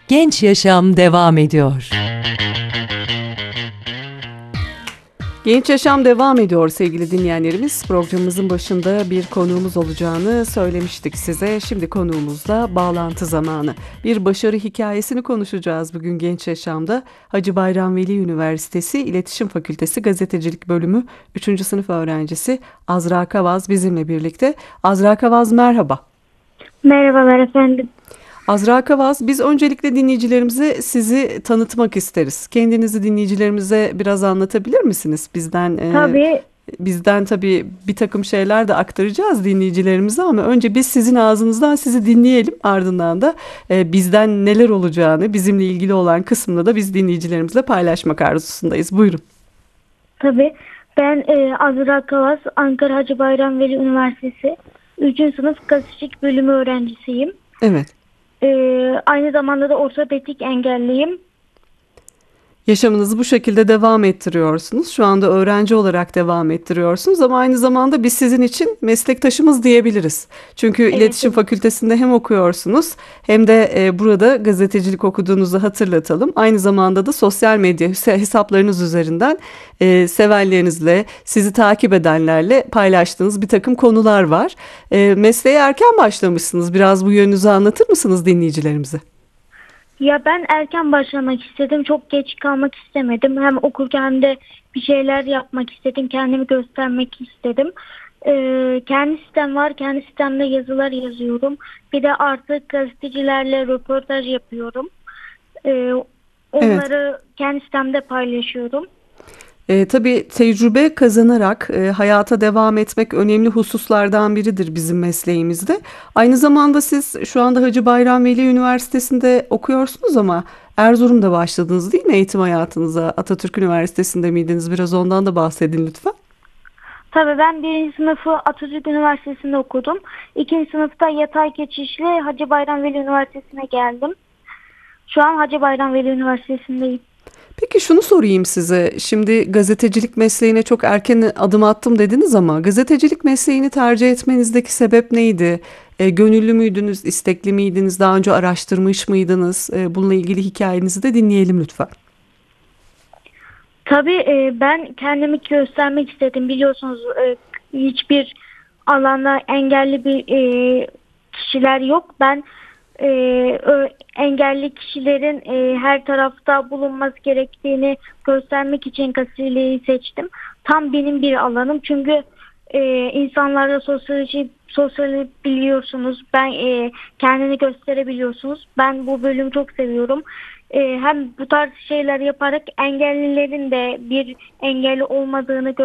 Genç Yaşam devam ediyor. Genç Yaşam devam ediyor sevgili dinleyenlerimiz. Programımızın başında bir konuğumuz olacağını söylemiştik size. Şimdi konuğumuzla bağlantı zamanı. Bir başarı hikayesini konuşacağız bugün Genç Yaşam'da. Hacı Bayram Veli Üniversitesi İletişim Fakültesi Gazetecilik Bölümü 3. sınıf öğrencisi Azra Kavaz bizimle birlikte. Azra Kavaz merhaba. Merhabalar efendim. Azra Kavaz, biz öncelikle dinleyicilerimize sizi tanıtmak isteriz. Kendinizi dinleyicilerimize biraz anlatabilir misiniz? Tabii, Bizden tabii bir takım şeyler de aktaracağız dinleyicilerimize ama önce biz sizin ağzınızdan sizi dinleyelim. Ardından da bizden neler olacağını, bizimle ilgili olan kısmını da biz dinleyicilerimizle paylaşmak arzusundayız. Buyurun. tabii. Ben Azra Kavas, Ankara Hacı Bayram Veli Üniversitesi 3. sınıf gazetecilik bölümü öğrencisiyim. Evet. Aynı zamanda da ortopedik engelliyim. Yaşamınızı bu şekilde devam ettiriyorsunuz. Şu anda öğrenci olarak devam ettiriyorsunuz ama aynı zamanda biz sizin için meslektaşımız diyebiliriz. Çünkü İletişim Fakültesi'nde hem okuyorsunuz hem de burada gazetecilik okuduğunuzu hatırlatalım. Aynı zamanda da sosyal medya hesaplarınız üzerinden sevenlerinizle, sizi takip edenlerle paylaştığınız bir takım konular var. Mesleğe erken başlamışsınız. Biraz bu yönünüzü anlatır mısınız dinleyicilerimize? Ya ben erken başlamak istedim. Çok geç kalmak istemedim. Hem okurken hem de bir şeyler yapmak istedim. Kendimi göstermek istedim. Kendi sitem var. Kendi sitemde yazılar yazıyorum. Bir de artık gazetecilerle röportaj yapıyorum. Onları kendi sitemde paylaşıyorum. Tabii tecrübe kazanarak hayata devam etmek önemli hususlardan biridir bizim mesleğimizde. Aynı zamanda siz şu anda Hacı Bayram Veli Üniversitesi'nde okuyorsunuz ama Erzurum'da başladınız değil mi eğitim hayatınıza? Atatürk Üniversitesi'nde miydiniz? Biraz ondan da bahsedin lütfen. Tabii ben 1. sınıfı Atatürk Üniversitesi'nde okudum. 2. sınıfta yatay geçişle Hacı Bayram Veli Üniversitesi'ne geldim. Şu an Hacı Bayram Veli Üniversitesi'ndeyim. Peki şunu sorayım size. Şimdi gazetecilik mesleğine çok erken adım attım dediniz ama gazetecilik mesleğini tercih etmenizdeki sebep neydi? Gönüllü müydünüz, istekli miydiniz, daha önce araştırmış mıydınız? Bununla ilgili hikayenizi de dinleyelim lütfen. Tabii ben kendimi göstermek istedim. Biliyorsunuz hiçbir alanda engelli bir kişiler yok. Ben engelli kişilerin her tarafta bulunması gerektiğini göstermek için gazeteciliği seçtim. Tam benim bir alanım. Çünkü insanlarla sosyal biliyorsunuz. Ben kendini gösterebiliyorsunuz. Ben bu bölümü çok seviyorum. Hem bu tarz şeyler yaparak engellilerin de bir engelli olmadığını